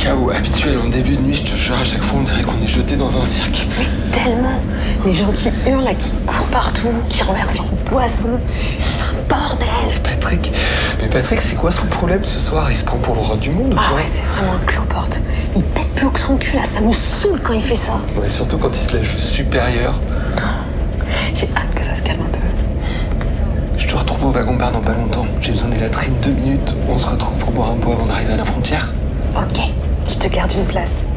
chaos habituel en début de nuit, je te jure, à chaque fois on dirait qu'on est jeté dans un cirque. Mais tellement. Les gens qui hurlent, là, qui courent partout, qui renversent leurs boissons. C'est un bordel. Mais Patrick, c'est quoi son problème ce soir? Il se prend pour le roi du monde ou Ah quoi? ouais, c'est vraiment un cloporte. Il pète plus haut que son cul, là. Ça me saoule quand il fait ça. Ouais, surtout quand il se la joue supérieur. J'ai hâte que ça se calme un peu. Je te retrouve au wagon-bar dans pas longtemps. J'ai besoin des latrines 2 minutes. On se retrouve pour boire un pot avant d'arriver à la frontière. Ok, je te garde une place.